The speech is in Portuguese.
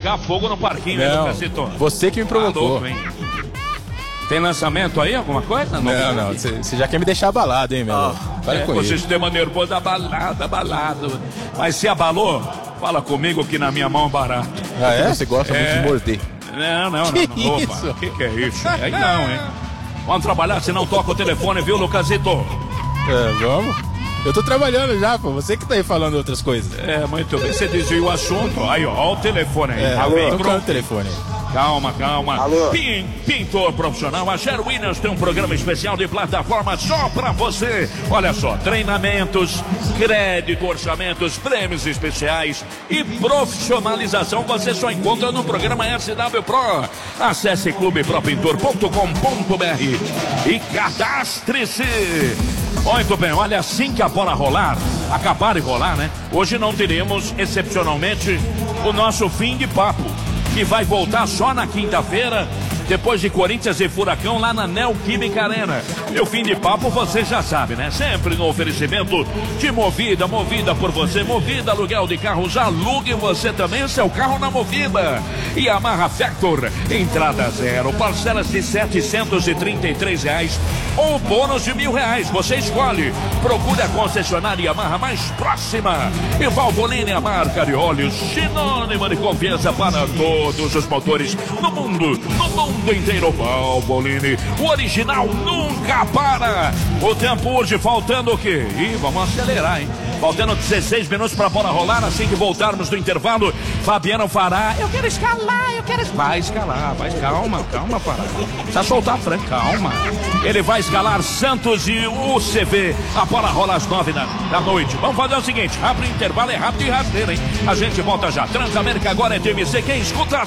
tacar fogo no parquinho, hein, Não, Lucasito? você que me provocou. Tá louco, hein? Tem lançamento aí, alguma coisa? Não, você já quer me deixar abalado, hein, meu? Para com o isso. sistema nervoso abalado. Mas se abalou, fala comigo que na minha mão é barato. Ah, é? Você gosta muito de morder. Não. Que Opa, isso? que é isso? Aí não, hein? Vamos trabalhar, se não toca o telefone, viu, Lucasito? Vamos. Eu tô trabalhando já, pô. Você que tá aí falando outras coisas. Muito bem. Você desvia o assunto. Aí, ó o telefone aí. Alô, tocando o telefone. Calma. Alô? Pintor profissional. A Sher Williams tem um programa especial de plataforma só pra você. Olha só, treinamentos, crédito, orçamentos, prêmios especiais e profissionalização você só encontra no programa SW Pro. Acesse clubepropintor.com.br e cadastre-se. Muito bem, olha, assim que a bola acabar de rolar, né? Hoje não teremos, excepcionalmente, o nosso fim de papo, que vai voltar só na quinta-feira, depois de Corinthians e Furacão lá na Neoquímica Arena. E o fim de papo você já sabe, né? Sempre no oferecimento de Movida por você. Movida, aluguel de carros, alugue você também o seu carro na Movida. E Yamaha Factor, entrada zero, parcelas de R$733 ou bônus de R$1.000. Você escolhe. Procure a concessionária Yamaha mais próxima. E Valvoline, a marca de óleos, sinônimo de confiança para todos os motores no mundo inteiro. Valvoline, o original nunca para. O tempo hoje faltando o quê? Ih, vamos acelerar, hein? Faltando 16 minutos para a bola rolar. Assim que voltarmos do intervalo, Fabiano fará. Eu quero escalar. Vai escalar, calma, Fará. Precisa soltar a Fran, calma. Ele vai escalar Santos e UCV. A bola rola às 9 da noite. Vamos fazer o seguinte: rápido intervalo, é rápido e rasteiro, hein? A gente volta já. Transamérica agora é TVC. Quem escuta